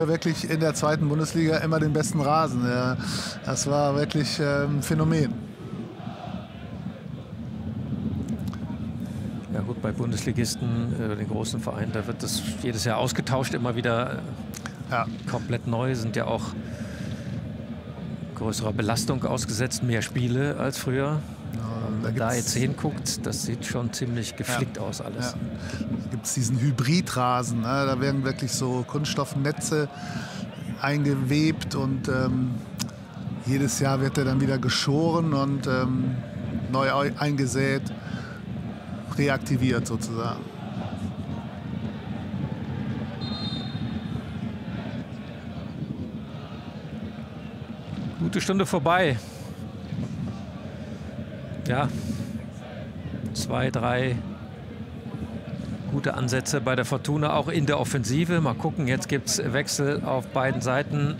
Wirklich in der zweiten Bundesliga immer den besten Rasen. Ja, das war wirklich ein Phänomen. Ja gut, bei Bundesligisten, den großen Vereinen, da wird das jedes Jahr ausgetauscht, immer wieder komplett neu, sind ja auch größerer Belastung ausgesetzt, mehr Spiele als früher. Wenn man da jetzt hinguckt, das sieht schon ziemlich geflickt aus alles. Ja. Da gibt es diesen Hybridrasen, ne? Da werden wirklich so Kunststoffnetze eingewebt und jedes Jahr wird er dann wieder geschoren und neu eingesät, reaktiviert sozusagen. Gute Stunde vorbei. Ja, 2, 3 gute Ansätze bei der Fortuna, auch in der Offensive. Mal gucken, jetzt gibt es Wechsel auf beiden Seiten.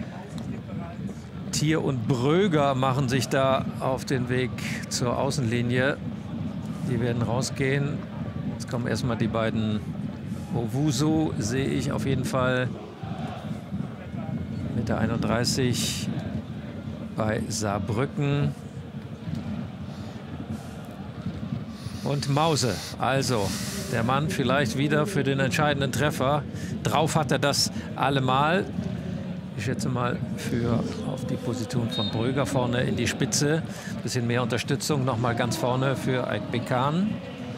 Thier und Bröger machen sich da auf den Weg zur Außenlinie. Die werden rausgehen. Jetzt kommen erstmal die beiden. Owusu sehe ich auf jeden Fall mit der 31 bei Saarbrücken. Und Mause, also der Mann vielleicht wieder für den entscheidenden Treffer. Drauf hat er das allemal. Ich schätze mal auf die Position von Bröger vorne in die Spitze. Ein bisschen mehr Unterstützung nochmal ganz vorne für Aik-Bekan.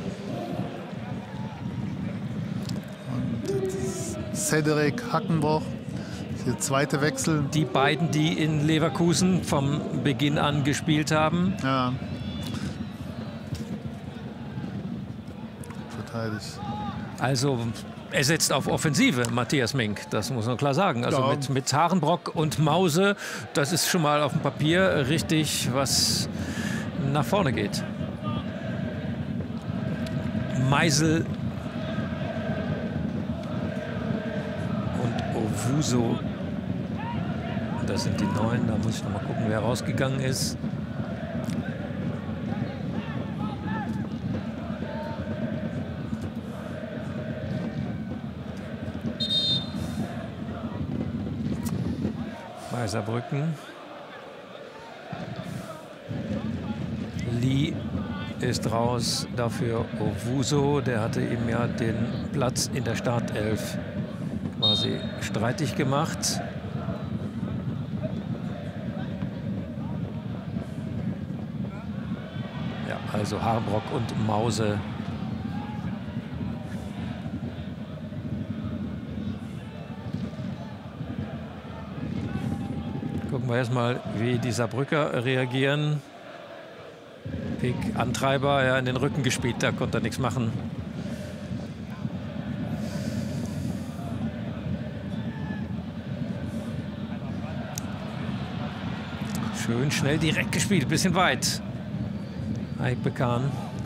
Und Cedric Hackenbroch, der zweite Wechsel. Die beiden, die in Leverkusen vom Beginn an gespielt haben. Ja. Also er setzt auf Offensive, Matthias Mink, das muss man klar sagen. Also ja. mit Harenbrock und Mause, das ist schon mal auf dem Papier richtig, was nach vorne geht. Meisel und Owusu, das sind die Neuen, da muss ich noch mal gucken, wer rausgegangen ist. Bei Saarbrücken. Lee ist raus, dafür Owusu, der hatte ihm ja den Platz in der Startelf quasi streitig gemacht. Ja, also Harenbrock und Mause. Gucken wir erstmal, wie die Saarbrücker reagieren. Pick, Antreiber, ja, in den Rücken gespielt, da konnte er nichts machen. Schön schnell direkt gespielt, bisschen weit. Aik-Bekan.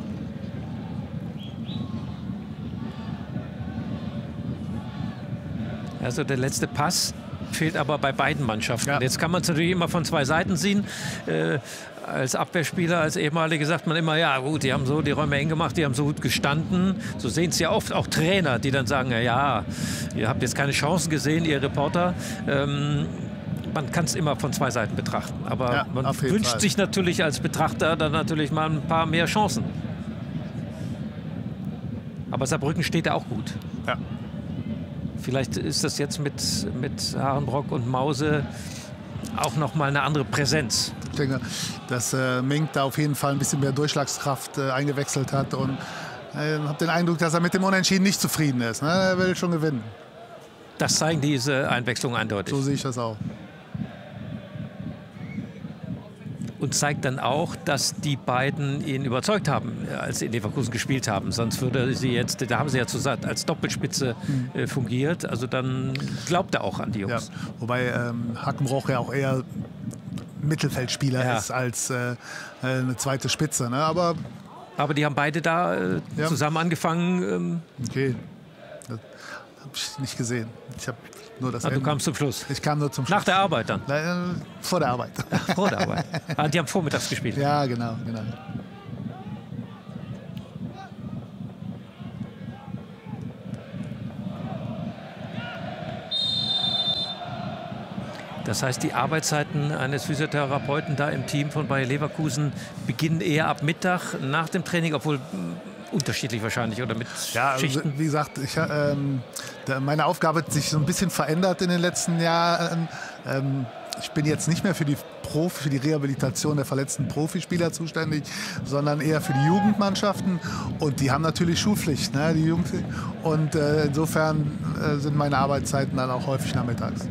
Also der letzte Pass fehlt aber bei beiden Mannschaften. Ja. Jetzt kann man es natürlich immer von zwei Seiten sehen. Als Abwehrspieler, als ehemaliger sagt man immer, ja gut, die haben so die Räume eng gemacht, die haben so gut gestanden. So sehen es ja oft auch Trainer, die dann sagen, ja, ihr habt jetzt keine Chancen gesehen, ihr Reporter. Man kann es immer von zwei Seiten betrachten. Aber ja, man wünscht sich natürlich als Betrachter dann natürlich mal ein paar mehr Chancen. Aber Saarbrücken steht da auch gut. Ja. Vielleicht ist das jetzt mit Harenbrock und Mause auch noch mal eine andere Präsenz. Ich denke, dass Mink da auf jeden Fall ein bisschen mehr Durchschlagskraft eingewechselt hat und habe den Eindruck, dass er mit dem Unentschieden nicht zufrieden ist. Ne? Er will schon gewinnen. Das zeigen diese Einwechslungen eindeutig. So sehe ich das auch. Und zeigt dann auch, dass die beiden ihn überzeugt haben, als sie in Leverkusen gespielt haben. Sonst würde sie jetzt, da haben sie ja als Doppelspitze fungiert. Also dann glaubt er auch an die Jungs. Ja, wobei Hackenbroch ja auch eher Mittelfeldspieler ist als eine zweite Spitze. Ne? Aber die haben beide da zusammen angefangen. Okay, das habe ich nicht gesehen. Ich habe nur das Du kamst zum Schluss? Ich kam nur zum Schluss. Nach der Arbeit dann? Vor der Arbeit. Ach, vor der Arbeit. Die haben vormittags gespielt? Ja, genau. Das heißt, die Arbeitszeiten eines Physiotherapeuten da im Team von Bayer Leverkusen beginnen eher ab Mittag nach dem Training, obwohl unterschiedlich wahrscheinlich oder mit Schichten? Also, wie gesagt, meine Aufgabe hat sich so ein bisschen verändert in den letzten Jahren. Ich bin jetzt nicht mehr für die Rehabilitation der verletzten Profispieler zuständig, sondern eher für die Jugendmannschaften. Und die haben natürlich Schulpflicht, ne, die Jugend. Und insofern sind meine Arbeitszeiten dann auch häufig nachmittags.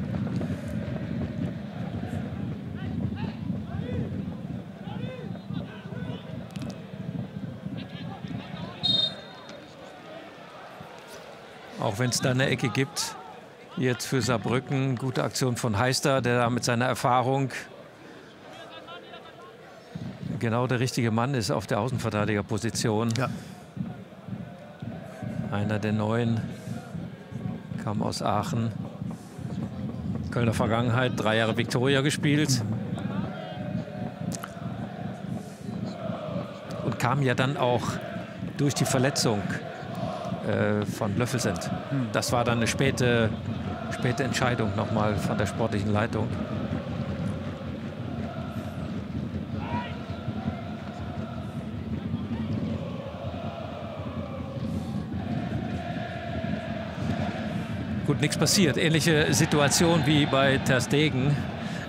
Auch wenn es da eine Ecke gibt, jetzt für Saarbrücken, gute Aktion von Heister, der da mit seiner Erfahrung genau der richtige Mann ist auf der Außenverteidigerposition. Ja. Einer der Neuen, kam aus Aachen. Kölner Vergangenheit, 3 Jahre Viktoria gespielt. Und kam ja dann auch durch die Verletzung von Löffelsend. Das war dann eine späte Entscheidung nochmal von der sportlichen Leitung. Gut, nichts passiert. Ähnliche Situation wie bei Ter Stegen.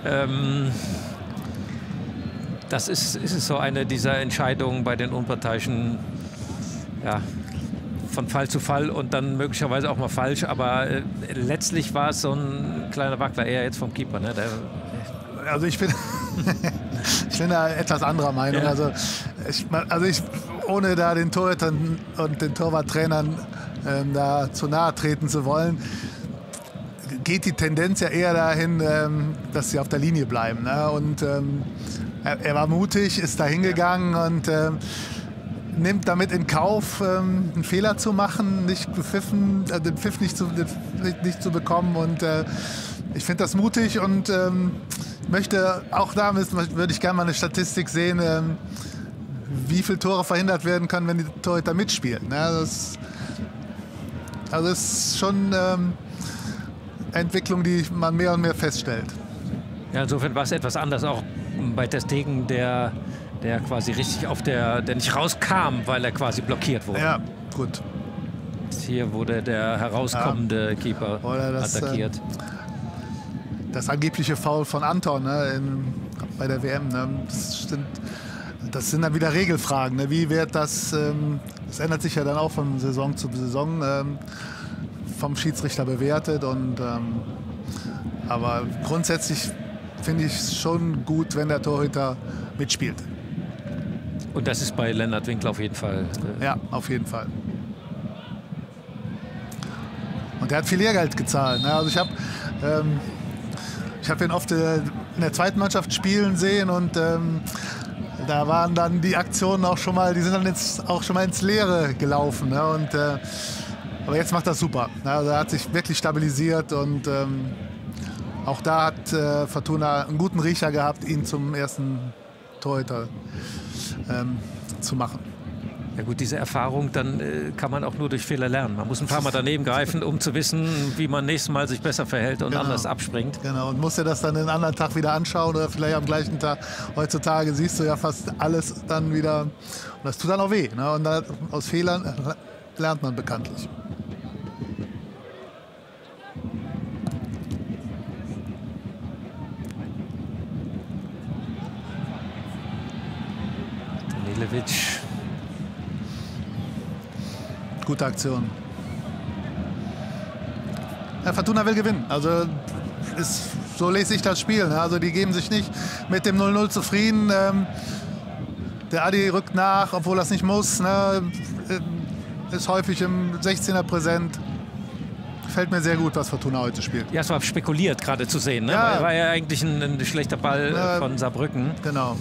Das ist so eine dieser Entscheidungen bei den Unparteiischen, ja, von Fall zu Fall und dann möglicherweise auch mal falsch. Aber letztlich war es so ein kleiner Wackler, eher jetzt vom Keeper. Ne? Also ich bin da etwas anderer Meinung. Ja. Also ich, ohne da den Torhütern und den Torwarttrainern da zu nahe treten zu wollen, geht die Tendenz ja eher dahin, dass sie auf der Linie bleiben. Ne? Und er war mutig, ist da hingegangen und nimmt damit in Kauf, einen Fehler zu machen, nicht gepfiffen, den Pfiff nicht zu bekommen. Und ich finde das mutig und möchte auch da würde ich gerne mal eine Statistik sehen, wie viele Tore verhindert werden können, wenn die Torhüter mitspielen. Ne? Das ist schon eine Entwicklung, die man mehr und mehr feststellt. Ja, insofern war es etwas anders auch bei Ter Stegen, der quasi richtig der nicht rauskam, weil er quasi blockiert wurde. Ja, gut. Hier wurde der herauskommende Keeper attackiert. Das angebliche Foul von Anton, ne, bei der WM, ne, das sind dann wieder Regelfragen. Ne? Wie wird das ändert sich ja dann auch von Saison zu Saison, vom Schiedsrichter bewertet. Aber grundsätzlich finde ich es schon gut, wenn der Torhüter mitspielt. Und das ist bei Lennart Winkler auf jeden Fall. Ja, auf jeden Fall. Und er hat viel Lehrgeld gezahlt. Ne? Also ich habe ihn oft in der zweiten Mannschaft spielen sehen und da waren dann die Aktionen auch schon mal, die sind dann jetzt auch schon mal ins Leere gelaufen. Ne? Aber jetzt macht das super. Ne? Also er hat sich wirklich stabilisiert und auch da hat Fortuna einen guten Riecher gehabt, ihn zum ersten Torhüter zu machen. Ja gut, diese Erfahrung, dann kann man auch nur durch Fehler lernen. Man muss ein paar Mal daneben greifen, um zu wissen, wie man nächstes Mal sich besser verhält und anders abspringt. Genau, und musst dir das dann den anderen Tag wieder anschauen oder vielleicht am gleichen Tag. Heutzutage siehst du ja fast alles dann wieder. Und das tut dann auch weh. Ne? Und aus Fehlern lernt man bekanntlich. Danilevic. Gute Aktion. Ja, Fortuna will gewinnen. Also so lese ich das Spiel. Ne? Also die geben sich nicht mit dem 0-0 zufrieden. Der Adi rückt nach, obwohl er es nicht muss. Ne? Ist häufig im 16er präsent. Gefällt mir sehr gut, was Fortuna heute spielt. Ja, es war spekuliert gerade zu sehen. Ne? Ja. War ja eigentlich ein schlechter Ball von Saarbrücken. Genau.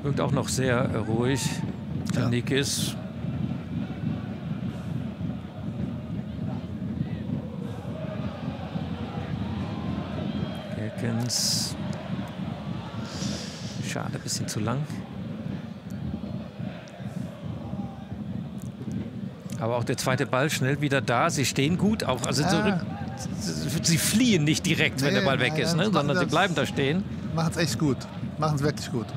Wirkt auch noch sehr ruhig. Janikis. Gerkens. Schade, ein bisschen zu lang. Aber auch der zweite Ball schnell wieder da. Sie stehen gut, auch also sie fliehen nicht direkt, wenn der Ball weg ist, ne? Sondern sie bleiben da stehen. Machen es echt gut. Machen es wirklich gut.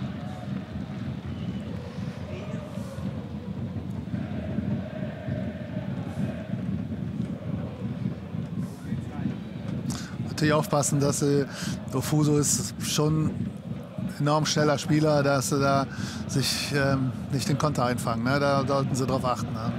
Natürlich aufpassen, dass Ofuso ist schon enorm schneller Spieler, dass sie da sich nicht den Konter einfangen. Ne? Da sollten sie drauf achten. Ne?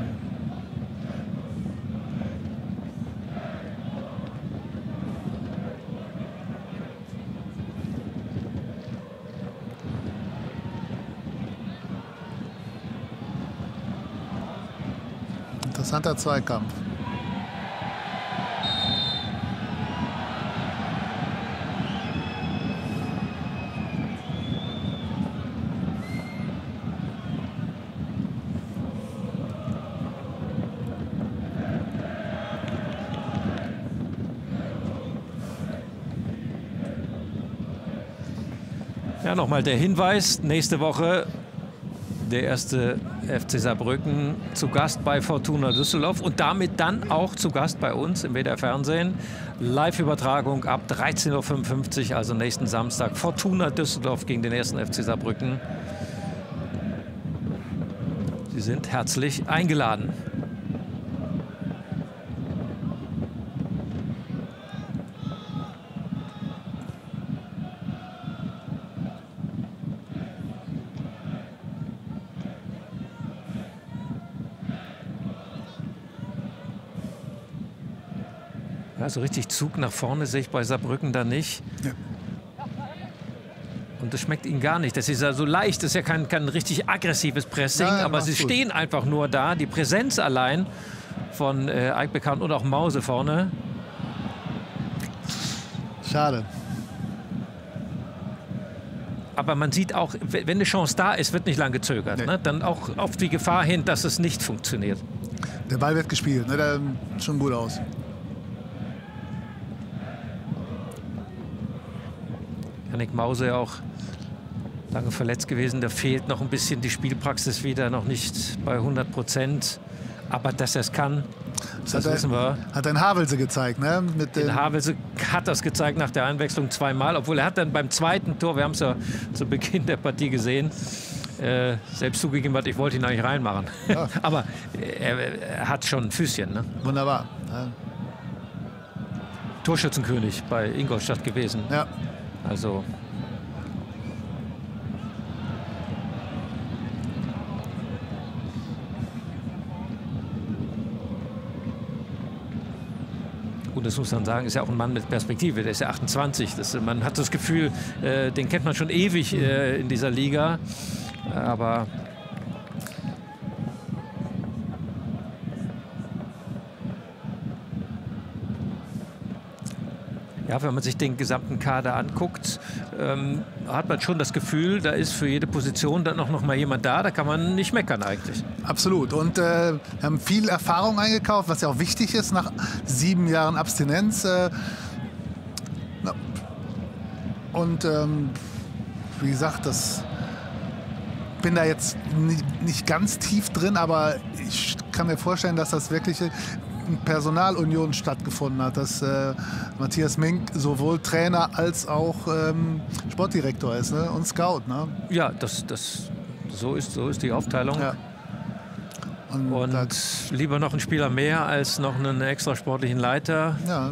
Interessanter Zweikampf. Ja, nochmal der Hinweis, nächste Woche der erste FC Saarbrücken zu Gast bei Fortuna Düsseldorf und damit dann auch zu Gast bei uns im WDR Fernsehen. Live-Übertragung ab 13:55 Uhr, also nächsten Samstag. Fortuna Düsseldorf gegen den ersten FC Saarbrücken. Sie sind herzlich eingeladen. So richtig Zug nach vorne sehe ich bei Saarbrücken da nicht. Ja. Und das schmeckt ihnen gar nicht. Das ist ja so leicht, das ist ja kein richtig aggressives Pressing, ja, aber sie stehen einfach nur da. Die Präsenz allein von Eikbekan und auch Mause vorne. Schade. Aber man sieht auch, wenn eine Chance da ist, wird nicht lange gezögert. Nee. Ne? Dann auch auf die Gefahr hin, dass es nicht funktioniert. Der Ball wird gespielt, ne? Der sieht schon gut aus. Yannick Mause auch lange verletzt gewesen. Da fehlt noch ein bisschen die Spielpraxis wieder, noch nicht bei 100%. Aber dass er es kann, das wissen wir. Hat ein Havelse gezeigt, ne? Havelse hat das gezeigt nach der Einwechslung zweimal. Obwohl er hat dann beim zweiten Tor, wir haben es ja zu Beginn der Partie gesehen, selbst zugegeben hat, ich wollte ihn eigentlich reinmachen. Ja. Aber er hat schon ein Füßchen. Ne? Wunderbar. Ja. Torschützenkönig bei Ingolstadt gewesen. Ja. Also und das muss man sagen, ist ja auch ein Mann mit Perspektive, der ist ja 28. Man hat das Gefühl, den kennt man schon ewig in dieser Liga, aber ja, wenn man sich den gesamten Kader anguckt, hat man schon das Gefühl, da ist für jede Position dann noch mal jemand da. Da kann man nicht meckern eigentlich. Absolut. Und haben viel Erfahrung eingekauft, was ja auch wichtig ist nach 7 Jahren Abstinenz. Und wie gesagt, bin da jetzt nicht ganz tief drin, aber ich kann mir vorstellen, dass das wirklich Personalunion stattgefunden hat, dass Matthias Mink sowohl Trainer als auch Sportdirektor ist, ne? Und Scout. Ne? Ja, so ist die Aufteilung. Ja. Und lieber noch ein Spieler mehr als noch einen extra sportlichen Leiter. Ja.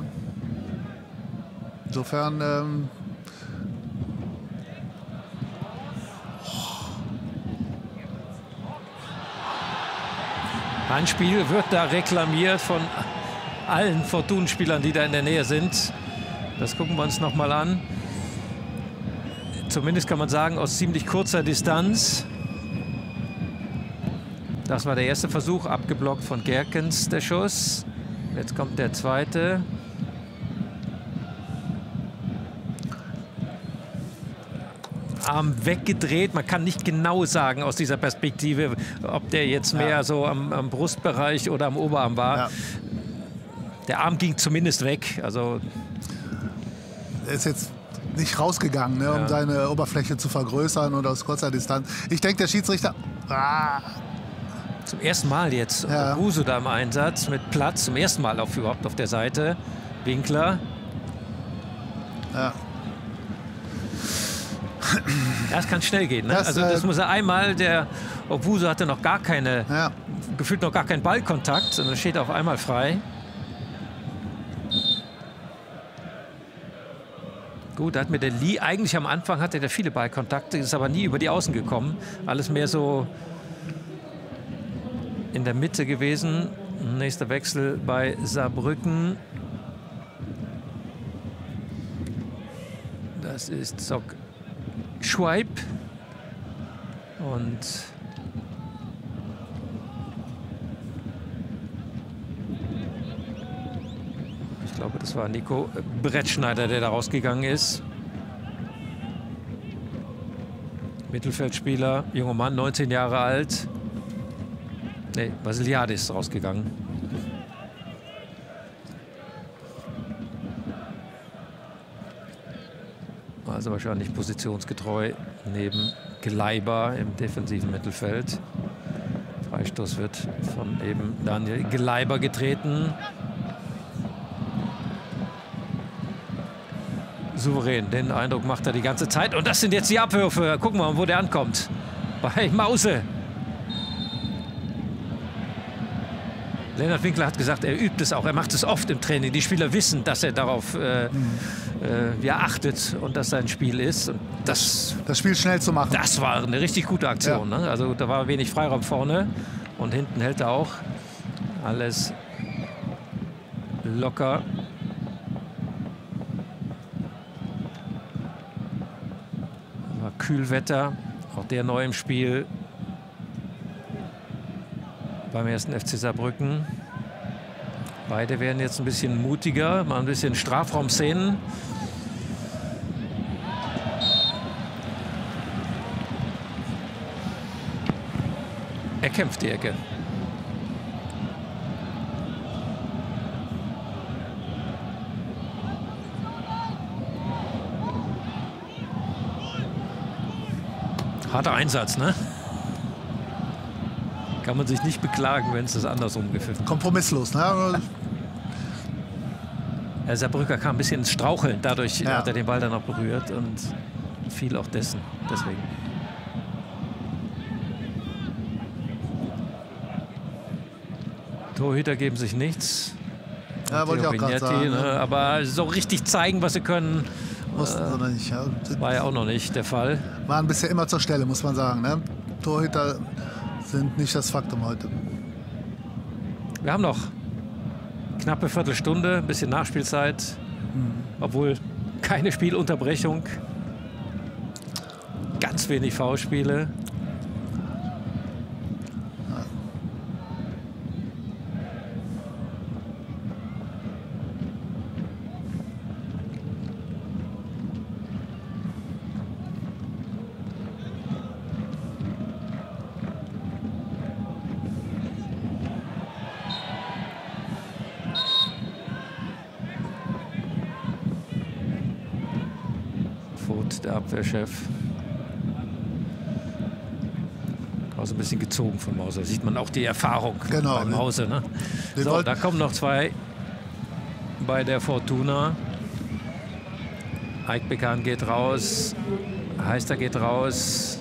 Insofern Handspiel wird da reklamiert von allen Fortuna-Spielern, die da in der Nähe sind. Das gucken wir uns noch mal an. Zumindest kann man sagen, aus ziemlich kurzer Distanz. Das war der erste Versuch, abgeblockt von Gerkens, der Schuss. Jetzt kommt der zweite. Arm weggedreht. Man kann nicht genau sagen aus dieser Perspektive, ob der jetzt mehr so am Brustbereich oder am Oberarm war. Ja. Der Arm ging zumindest weg. Also er ist jetzt nicht rausgegangen, ne, um seine Oberfläche zu vergrößern und aus kurzer Distanz. Ich denke, der Schiedsrichter... Zum ersten Mal jetzt Owusu da im Einsatz mit Platz. Zum ersten Mal überhaupt auf der Seite. Winkler. Ja. Das kann schnell gehen. Ne? Das muss er einmal, der Owusu hatte noch gar keine, gefühlt noch gar keinen Ballkontakt, sondern steht auf einmal frei. Gut, da hat mir der Lee, eigentlich am Anfang hatte der viele Ballkontakte, ist aber nie über die Außen gekommen. Alles mehr so in der Mitte gewesen. Nächster Wechsel bei Saarbrücken. Das ist Sok Schweib. Und ich glaube, das war Nico Brettschneider, der da rausgegangen ist. Mittelfeldspieler, junger Mann, 19 Jahre alt. Nee, Vasiliadis ist rausgegangen. Also wahrscheinlich positionsgetreu neben Gleiber im defensiven Mittelfeld. Freistoß wird von eben Daniel Gleiber getreten. Souverän, den Eindruck macht er die ganze Zeit. Und das sind jetzt die Abwürfe. Gucken wir mal, wo der ankommt. Bei Mause. Lennart Winkler hat gesagt, er übt es auch. Er macht es oft im Training. Die Spieler wissen, dass er darauf achtet und dass sein Spiel ist. Und das Spiel schnell zu machen. Das war eine richtig gute Aktion. Ne? Also da war wenig Freiraum vorne. Und hinten hält er auch alles locker. War Kühlwetter. Auch der neu im Spiel. Beim ersten FC Saarbrücken. Beide werden jetzt ein bisschen mutiger, mal ein bisschen Strafraumszenen. Er kämpft die Ecke. Harter Einsatz, ne? Kann man sich nicht beklagen, wenn es das andersrum gepfiffen wird. Kompromisslos, ne? Der Saarbrücker kam ein bisschen ins Straucheln. Dadurch hat er den Ball dann auch berührt und fiel auch deswegen. Torhüter geben sich nichts. Ja, wollte ich auch gerade sagen. Ne? Aber so richtig zeigen, was sie können, mussten sie noch nicht. Ja. War ja auch noch nicht der Fall. Waren bisher immer zur Stelle, muss man sagen. Ne? Torhüter sind nicht das Faktum heute. Wir haben noch knappe Viertelstunde, ein bisschen Nachspielzeit, obwohl keine Spielunterbrechung, ganz wenig Foulspiele. Der Abwehrchef. Also ein bisschen gezogen von Mause. Da sieht man auch die Erfahrung bei Mause. Ne? So, da kommen noch zwei bei der Fortuna. Eikbekan geht raus. Heister geht raus.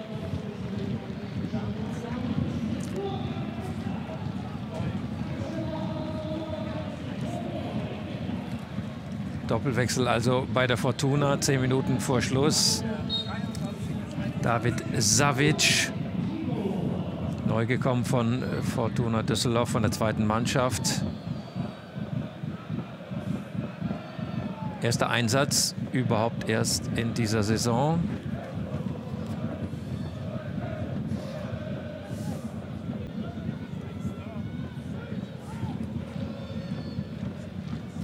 Doppelwechsel also bei der Fortuna, 10 Minuten vor Schluss. David Savic, neu gekommen von Fortuna Düsseldorf, von der zweiten Mannschaft. Erster Einsatz überhaupt erst in dieser Saison.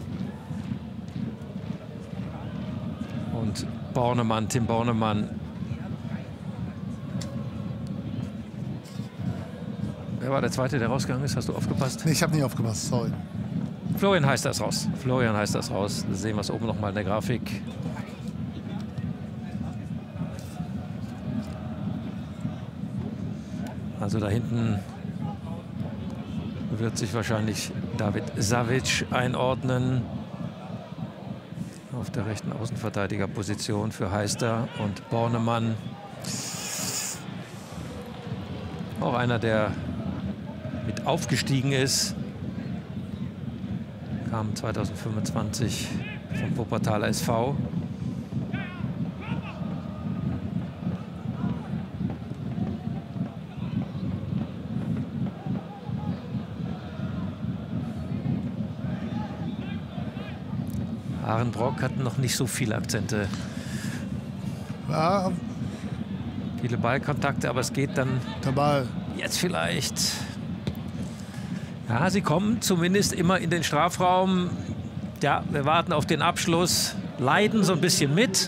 Tim Bornemann Wer war der Zweite, der rausgegangen ist? Hast du aufgepasst? Nee, ich habe nicht aufgepasst, sorry. Florian Heister ist raus. Florian Heister ist raus. Da sehen wir es oben noch mal in der Grafik. Also da hinten wird sich wahrscheinlich David Savic einordnen. Auf der rechten Außenverteidigerposition für Heister und Bornemann. Auch einer, der mit aufgestiegen ist. Kam 2025 vom Wuppertaler SV. Arenbrock hat noch nicht so viele Akzente. Ja. Viele Ballkontakte, aber es geht dann Der Ball. jetzt vielleicht. Ja, sie kommen zumindest immer in den Strafraum. Ja, wir warten auf den Abschluss, leiden so ein bisschen mit.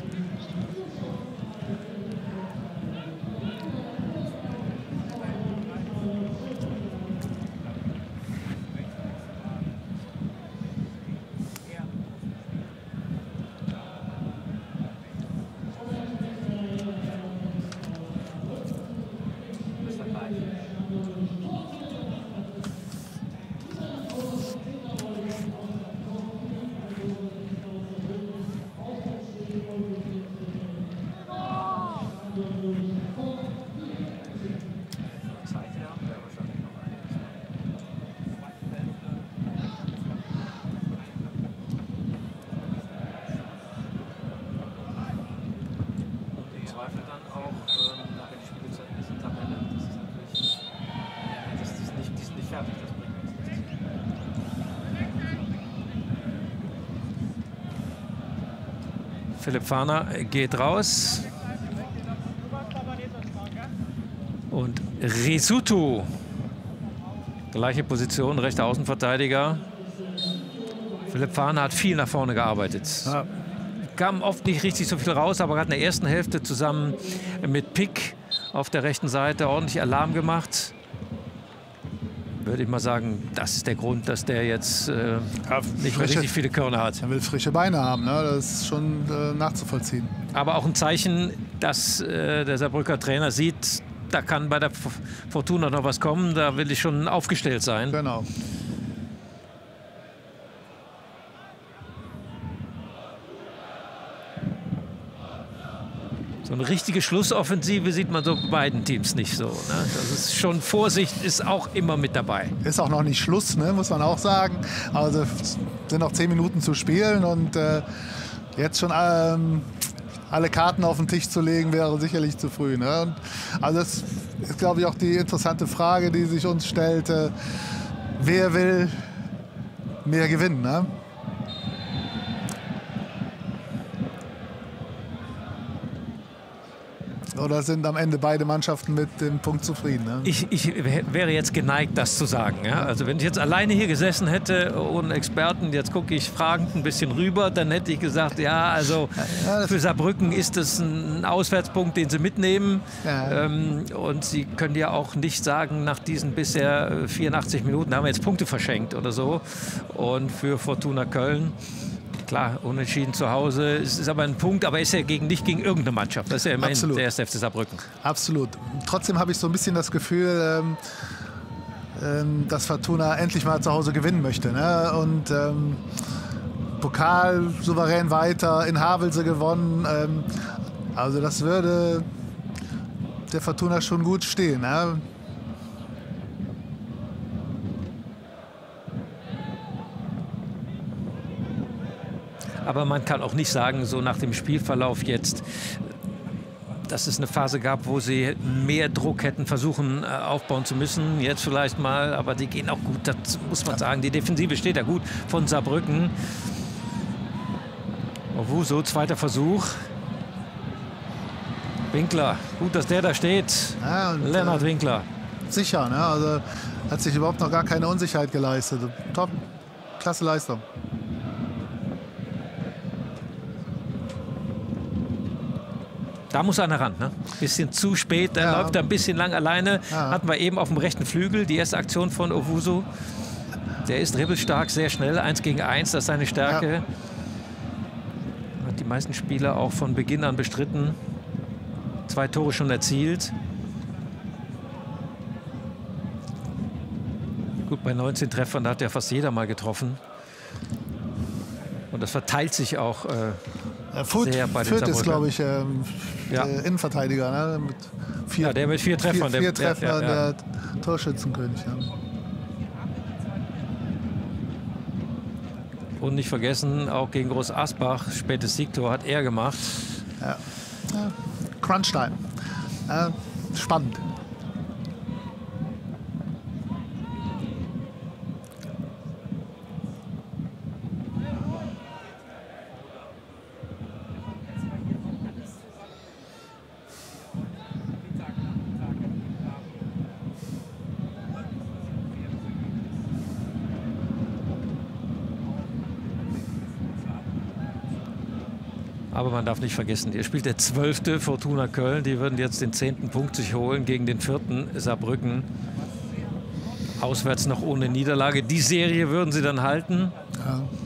Philipp Fahner geht raus. Und Risotto. Gleiche Position, rechter Außenverteidiger. Philipp Fahner hat viel nach vorne gearbeitet. Ja. Kam oft nicht richtig so viel raus, aber hat in der ersten Hälfte zusammen mit Pick auf der rechten Seite ordentlich Alarm gemacht. Würde ich mal sagen, das ist der Grund, dass der jetzt nicht mehr richtig viele Körner hat. Er will frische Beine haben, ne? Das ist schon nachzuvollziehen. Aber auch ein Zeichen, dass der Saarbrücker Trainer sieht, da kann bei der Fortuna noch was kommen, da will ich schon aufgestellt sein. Genau. So eine richtige Schlussoffensive sieht man so bei beiden Teams nicht so. Ne? Das ist schon, Vorsicht ist auch immer mit dabei. Ist auch noch nicht Schluss, ne? Muss man auch sagen. Also sind noch 10 Minuten zu spielen und jetzt schon alle Karten auf den Tisch zu legen, wäre sicherlich zu früh. Ne? Und also das ist, glaube ich, auch die interessante Frage, die sich uns stellt. Wer will mehr gewinnen? Ne? Oder sind am Ende beide Mannschaften mit dem Punkt zufrieden? Ne? Ich wäre jetzt geneigt, das zu sagen. Ja? Also wenn ich jetzt alleine hier gesessen hätte, ohne Experten, jetzt gucke ich fragend ein bisschen rüber, dann hätte ich gesagt, ja, also für Saarbrücken ist es ein Auswärtspunkt, den sie mitnehmen. Ja. Und sie können ja auch nicht sagen, nach diesen bisher 84 Minuten haben wir jetzt Punkte verschenkt oder so. Und für Fortuna Köln, klar, unentschieden zu Hause. Es ist aber ein Punkt, aber ist ja nicht gegen irgendeine Mannschaft. Das ist ja immerhin Absolut. Der erste FC Saarbrücken. Absolut. Trotzdem habe ich so ein bisschen das Gefühl, dass Fortuna endlich mal zu Hause gewinnen möchte. Ne? Und Pokal souverän weiter, in Havelse gewonnen. Also das würde der Fortuna schon gut stehen. Ne? Aber man kann auch nicht sagen, so nach dem Spielverlauf jetzt, dass es eine Phase gab, wo sie mehr Druck hätten versuchen aufbauen zu müssen. Jetzt vielleicht mal, aber die gehen auch gut, das muss man sagen. Die Defensive steht da gut von Saarbrücken. Owusu, zweiter Versuch. Winkler, gut, dass der da steht. Ja, und, Lennart Winkler. Sicher, ne? Also hat sich überhaupt noch gar keine Unsicherheit geleistet. Top, klasse Leistung. Da muss einer ran. Ne? Bisschen zu spät, dann läuft er ein bisschen lang alleine. Hatten wir eben auf dem rechten Flügel die erste Aktion von Owusu. Der ist dribbelstark, sehr schnell, 1 gegen 1, das ist seine Stärke. Hat die meisten Spieler auch von Beginn an bestritten. 2 Tore schon erzielt. Gut, bei 19 Treffern, da hat ja fast jeder mal getroffen. Und das verteilt sich auch sehr bei den Fürth ist, glaube ich, der Innenverteidiger. Ne? Mit 4, der mit 4 Treffern. 4 Treffern, der Torschützenkönig. Ja. Und nicht vergessen, auch gegen Groß Asbach, spätes Siegtor hat er gemacht. Ja. Crunch-Time. Spannend. Aber man darf nicht vergessen, hier spielt der 12. Fortuna Köln. Die würden jetzt den 10. Punkt sich holen gegen den 4. Saarbrücken. Auswärts noch ohne Niederlage. Die Serie würden sie dann halten. Ja.